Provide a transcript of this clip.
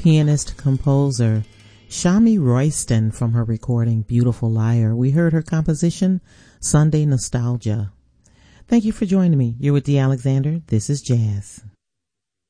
pianist-composer Shami Royston from her recording Beautiful Liar. We heard her composition Sunday Nostalgia. Thank you for joining me. You're with Dee Alexander. This is Jazz.